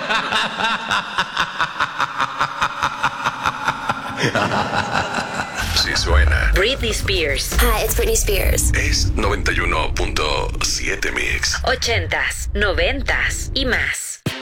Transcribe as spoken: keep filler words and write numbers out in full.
Sí suena. Britney Spears. Hi, it's Britney Spears. Es noventa y uno punto siete Mix. Ochentas, noventas y más.